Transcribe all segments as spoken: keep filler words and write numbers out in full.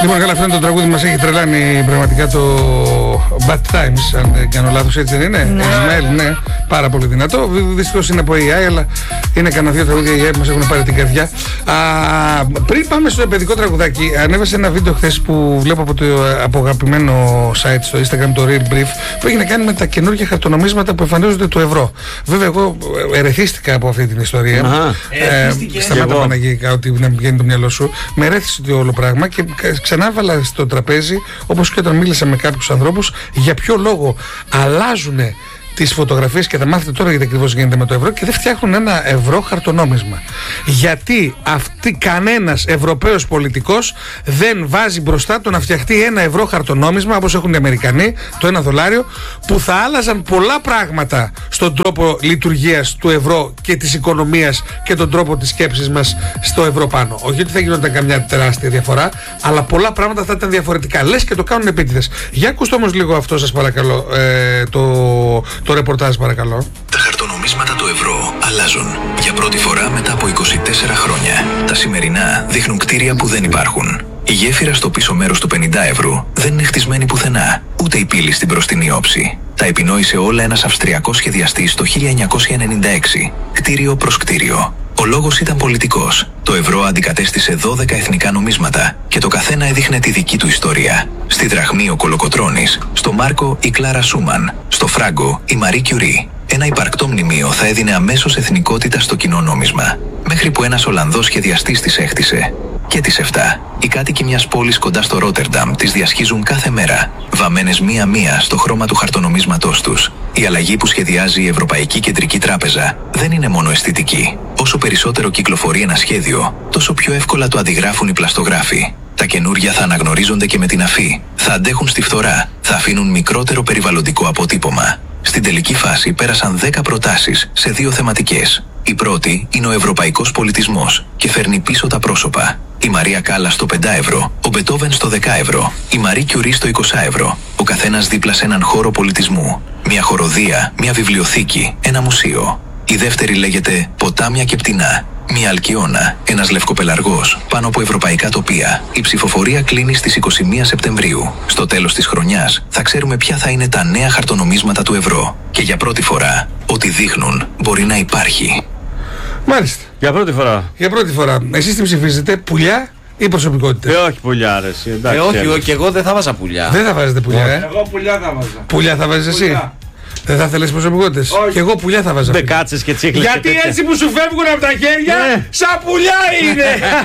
Λοιπόν, καλά, αυτό είναι το τραγούδι που μας έχει τρελάνει πραγματικά, το Bad Times, αν δεν κάνω λάθος, έτσι δεν είναι? Ναι. Ismail, ναι, πάρα πολύ δυνατό. Δυστυχώς είναι από έι άι, αλλά είναι κανένα δύο τραγούδια έι άι που μας έχουν πάρει την καρδιά. Α, πριν πάμε στο παιδικό τραγουδάκι, ανέβασε ένα βίντεο χθες που βλέπω από το από αγαπημένο site στο Instagram, το Real Brief, που έχει να κάνει με τα καινούργια χαρτονομίσματα που εμφανίζονται του ευρώ. Βέβαια, εγώ ερεθίστηκα από αυτή την ιστορία. Ε, σταμάτα Παναγικά, ότι να βγαίνει το μυαλό σου. Με ερέθησε το όλο πράγμα και ξανά βάλα στο τραπέζι, όπως και όταν μίλησα με κάποιους ανθρώπους, για ποιο λόγο αλλάζουν τις φωτογραφίες, και θα μάθετε τώρα γιατί ακριβώς γίνεται με το ευρώ, και δεν φτιάχνουν ένα ευρώ χαρτονόμισμα. Γιατί αυτή, κανένας Ευρωπαίος πολιτικός δεν βάζει μπροστά του να φτιαχτεί ένα ευρώ χαρτονόμισμα, όπως έχουν οι Αμερικανοί, το ένα δολάριο, που θα άλλαζαν πολλά πράγματα στον τρόπο λειτουργίας του ευρώ και της οικονομίας και τον τρόπο της σκέψης μας στο ευρώ πάνω. Όχι ότι θα γινόταν καμιά τεράστια διαφορά, αλλά πολλά πράγματα θα ήταν διαφορετικά. Λες και το κάνουν επίτηδες. Για ακούστε όμως λίγο αυτό, σας παρακαλώ, ε, το. Το ρεπορτάζ, παρακαλώ. Τα χαρτονομίσματα του ευρώ αλλάζουν για πρώτη φορά μετά από είκοσι τέσσερα χρόνια. Τα σημερινά δείχνουν κτίρια που δεν υπάρχουν. Η γέφυρα στο πίσω μέρος του πενήντα ευρώ δεν είναι χτισμένη πουθενά, ούτε η πύλη στην μπροστινή όψη. Τα επινόησε όλα ένας Αυστριακός σχεδιαστής το χίλια εννιακόσια ενενήντα έξι, κτίριο προς κτίριο. Ο λόγος ήταν πολιτικός. Το ευρώ αντικατέστησε δώδεκα εθνικά νομίσματα και το καθένα έδειχνε τη δική του ιστορία. Στη δραχμή ο Κολοκοτρώνης, στο Μάρκο η Κλάρα Σούμαν, στο Φράγκο η Μαρί Κιουρί. Ένα υπαρκτό μνημείο θα έδινε αμέσως εθνικότητα στο κοινό νόμισμα, μέχρι που ένας Ολλανδός σχεδιαστής τις έχτισε. Και τις εφτά, οι κάτοικοι μιας πόλης κοντά στο Ρότερνταμ τις διασχίζουν κάθε μέρα, βαμμένες μία-μία στο χρώμα του χαρτονομίσματός τους. Η αλλαγή που σχεδιάζει η Ευρωπαϊκή Κεντρική Τράπεζα δεν είναι μόνο αισθητική. Όσο περισσότερο κυκλοφορεί ένα σχέδιο, τόσο πιο εύκολα το αντιγράφουν οι πλαστογράφοι. Τα καινούρια θα αναγνωρίζονται και με την αφή, θα αντέχουν στη φθορά, θα αφήνουν μικρότερο περιβαλλοντικό αποτύπωμα. Στην τελική φάση πέρασαν δέκα προτάσεις σε δύο θεματικές. Η πρώτη είναι ο ευρωπαϊκός πολιτισμός και φέρνει πίσω τα πρόσωπα. Η Μαρία Κάλλας στο πέντε ευρώ, ο Μπετόβεν στο δέκα ευρώ, η Μαρί Κιουρί στο είκοσι ευρώ. Ο καθένας δίπλα σε έναν χώρο πολιτισμού. Μια χοροδία, μια βιβλιοθήκη, ένα μουσείο. Η δεύτερη λέγεται Ποτάμια και Πτηνά. Μια Αλκιώνα, ένας λευκοπελαργός, πάνω από ευρωπαϊκά τοπία. Η ψηφοφορία κλείνει στις είκοσι μία Σεπτεμβρίου. Στο τέλος της χρονιάς θα ξέρουμε ποια θα είναι τα νέα χαρτονομίσματα του ευρώ. Και για πρώτη φορά, ό,τι δείχνουν μπορεί να υπάρχει. Μάλιστα. Για πρώτη φορά. Για πρώτη φορά. Εσείς τι ψηφίζετε, πουλιά ή προσωπικότητες? Ε, όχι πουλιά, ρε. Εντάξει, ε, όχι, εγώ και εγώ δεν θα βάζα πουλιά. Δεν θα βάζετε πουλιά, ε? Εγώ πουλιά θα βάζα. Πουλιά θα βάζεις εσύ? Δεν θα θέλεις προσωπικότητες? Και εγώ πουλιά θα βάζα. Δεν κάτσεις και τσίχλες. Γιατί έτσι που σου φεύγουν από τα χέρια, ναι, σαν πουλιά είναι.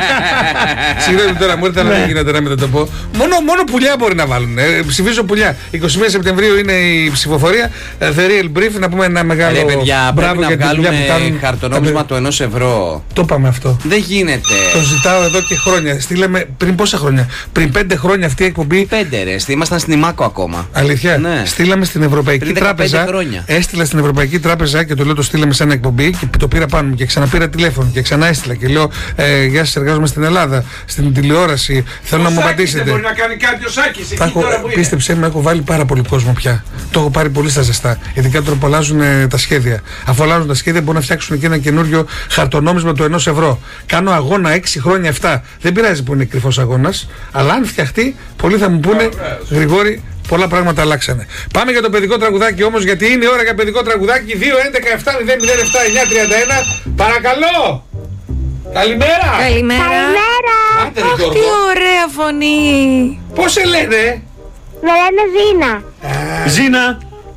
Συγγνώμη τώρα, μου ήρθε να μην γίνεται να μην το πω. Μόνο, μόνο πουλιά μπορεί να βάλουν. Ε, ψηφίζω πουλιά. είκοσι μία Σεπτεμβρίου είναι η ψηφοφορία. The Real Brief, να πούμε ένα μεγάλο Ρε παιδιά, μπράβο πρέπει για να τη δουλειά που βγάλουμε κάνουν. χαρτονόμισμα του ενός ευρώ. Το είπαμε αυτό. Δεν γίνεται. Το ζητάω εδώ και χρόνια. Στείλαμε πριν πόσα χρόνια? Πριν πέντε χρόνια αυτή η εκπομπή. Πέντε ρε, ήμασταν στην ΙΜΑΚΟ ακόμα. Αλήθεια. Ναι. Στείλαμε στην Ευρωπαϊκή Τράπεζα. Έστειλα στην Ευρωπαϊκή Τράπεζα και το λέω, το στείλαμε σε ένα εκπομπή και το πήρα πάνω μου και ξαναπήρα τηλέφωνο και ξανά έστειλα και λέω ε, γεια σας, εργάζομαι στην Ελλάδα, στην τηλεόραση. Θέλω ο να μου Σάκης απαντήσετε. Δεν μπορεί να κάνει κάτι ο Σάκης εκεί Έχω, τώρα που είναι. πίστεψέ με, έχω βάλει πάρα πολύ κόσμο πια. Το έχω πάρει πολύ στα ζεστά. Ειδικά τώρα που αλλάζουν ε, τα σχέδια. Αφού αλλάζουν τα σχέδια, μπορούν να φτιάξουν και ένα καινούριο χαρτονόμισμα του ενός ευρώ. Κάνω αγώνα έξι χρόνια εφτά. Δεν πειράζει που είναι κρυφός αγώνας, αλλά αν φτιαχτεί, πολλοί θα μου πούνε Γρηγόρη, πολλά πράγματα αλλάξανε. Πάμε για το παιδικό τραγουδάκι όμως, γιατί είναι η ώρα για παιδικό τραγουδάκι. Δύο έντεκα επτά μηδέν μηδέν επτά εννιά τριάντα ένα. Παρακαλώ! Καλημέρα! Καλημέρα. Άντε, ρε, Αχ, Γιώργο. τι ωραία φωνή. Πώς σε λένε? Με λένε Ζήνα. Ζήνα.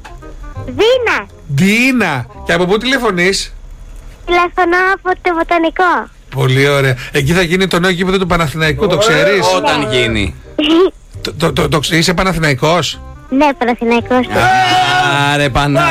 Ζήνα. Ντίνα. Και από πού τηλεφωνείς? Τηλεφωνώ από το Βοτανικό. Πολύ ωραία. Εκεί θα γίνει το νέο γήπεδο του Παναθηναϊκού, το ξέρεις? Όταν γίνει. Το, το, το, το, το, είσαι Παναθηναϊκός? Ναι, Παναθηναϊκός. Άρε Πανάτα.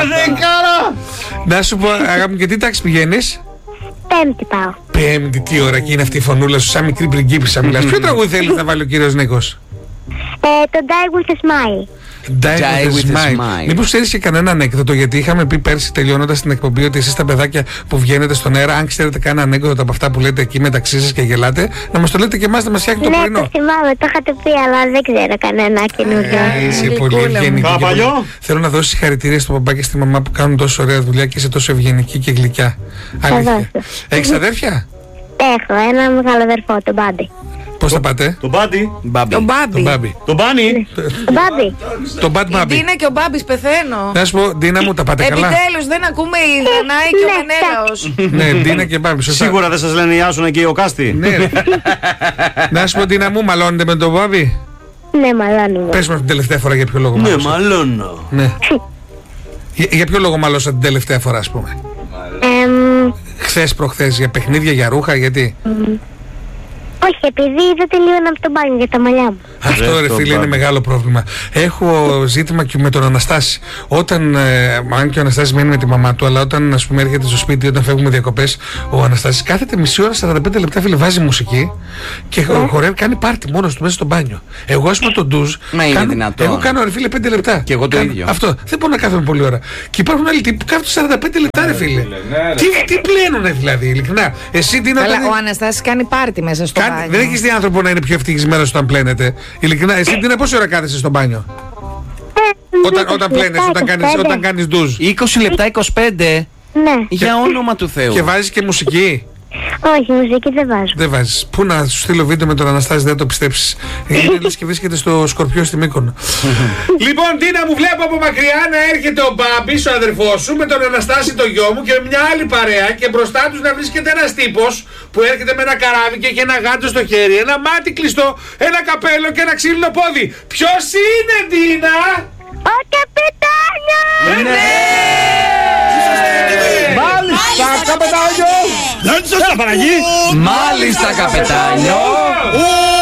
Να σου πω, αγάπη μου, και τι τάξη πηγαίνεις? Πέμπτη πάω. Πέμπτη, τι ώρα και είναι αυτή η φωνούλα σου, σαν μικρή πριγκίπισσα μιλάς. Ποιο τραγούδι θέλεις να βάλει ο κύριος Νίκος? Ε, το Die with a Smile. Die Die with a with a smile. smile. Μήπως ξέρεις και κανένα ανέκδοτο? Γιατί είχαμε πει πέρσι τελειώνοντας την εκπομπή ότι εσείς τα παιδάκια που βγαίνετε στον αέρα, αν ξέρετε κανένα ανέκδοτο από αυτά που λέτε εκεί μεταξύ σας και γελάτε, να μας το λέτε και εμάς να μας φτιάχνει το Ναι, πρωινό. το θυμάμαι, το είχατε πει, αλλά δεν ξέρω κανένα καινούργιο. Ε, είσαι πολύ Γλυκούλα μου. ευγενική. Κα, και παλιό. πολύ- Θέλω να δώσεις συγχαρητήρια στον παπά και στη μαμά που κάνουν τόσο ωραία δουλειά και είσαι τόσο ευγενική και γλυκιά. Αλήθεια. δώσω. Έχεις αδέρφια? Έχω ένα μεγάλο αδερφό, τον Μπάντι. Πώς θα πάτε? Το Μπάντι. Μπάμπι. Ο Τον Μπάμπι. Μπάμπι. Το Μπάνι. Μπάμπι. Τον Μπάτ Η Μπάμπι. Ντίνα και ο Μπάμπης πεθαίνω. Να σου πω, Ντίνα μου, τα πάτε καλά? Επιτέλους δεν ακούμε η Δανάη και ο Ναι, Μενέλαος. Ναι, Ντίνα και Μπάμπι. Σωστά. Σίγουρα δεν σας λένε Ιάσονα και η Οκάστη. Ναι. ρε. Να σου πω, Ντίνα μου, μαλώνετε με τον Μπάμπι? Ναι, μαλώνουμε. Πες μας την τελευταία φορά για ποιο λόγο Ναι, μάλωσατε. μαλώνω. Ναι. Για, για ποιο λόγο μαλώσατε την τελευταία φορά, ας πούμε? Εμ, Χθες, προχθές, για παιχνίδια, για ρούχα, γιατί? όχι, επειδή δεν τελείωνα από το μπάνιο για τα μαλλιά μου. Αυτό ρε το φίλε είναι Μπάμπι. μεγάλο πρόβλημα. Έχω ζήτημα και με τον Αναστάση. Όταν, ε, αν και ο Αναστάσης μένει με τη μαμά του, αλλά όταν ας πούμε έρχεται στο σπίτι, όταν φεύγουμε διακοπές, ο Αναστάσης κάθεται μισή ώρα, σαράντα πέντε λεπτά φίλε, βάζει μουσική και χο- χορεύει, κάνει πάρτι μόνος του μέσα στο μπάνιο. Εγώ ας πούμε το ντουζ. Μα είναι κάνω- δυνατόν? Εγώ κάνω ρε φίλε πέντε λεπτά. Και εγώ το Κάνω- ίδιο. Αυτό. Δεν μπορώ να κάθομαι πολλή ώρα. Και υπάρχουν άλλοι τύποι που κάθονται σαράντα πέντε λεπτά ρε φίλε. ναι, ρε. Τι, τι πλένουνε δηλαδή, ειλικρινά. Εσύ τι να Καλά, κάνει- ο Αναστάσης κάνει πάρτι μέσα στο Κάνει- μπάνιο. δεν έχεις δει άνθρωπο να είναι πιο ευτυχισμένος όταν πλένεται. Ειλικρινά, εσύ τι είναι, πόση ώρα κάθεσαι στο μπάνιο? Όταν, όταν πλένεσαι, όταν κάνεις, όταν κάνεις ντουζ. είκοσι λεπτά, είκοσι πέντε. Ναι. Για όνομα του Θεού. Και βάζεις και μουσική. Όχι, μουσική δεν βάζω. Δεν βάζεις. Πού να σου στείλω βίντεο με τον Αναστάση, δεν το πιστέψεις. Είναι λες και βρίσκεται στο Σκορπιό στη Μύκονο. Λοιπόν, Τίνα, μου βλέπω από μακριά να έρχεται ο Μπάμπης, ο αδερφός σου, με τον Αναστάση το γιο μου και με μια άλλη παρέα και μπροστά τους να βρίσκεται ένας τύπος που έρχεται με ένα καράβι και έχει ένα γάντο στο χέρι, ένα μάτι κλειστό, ένα καπέλο και ένα ξύλινο πόδι. Ποιος είναι, Τίνα? Ο καπετάνιος! Μάλιστα, καπετάνιο! Δεν σας τα παραγεί. Μάλιστα, καπετάνιο.